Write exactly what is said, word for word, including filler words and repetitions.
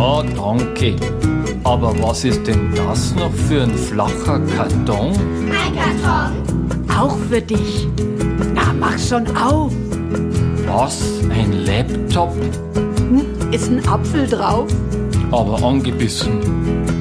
Ja, danke. Aber was ist denn das noch für ein flacher Karton? Ein Karton? Auch für dich. Na, mach schon auf. Was? Ein Laptop? Hm, ist ein Apfel drauf? Aber angebissen.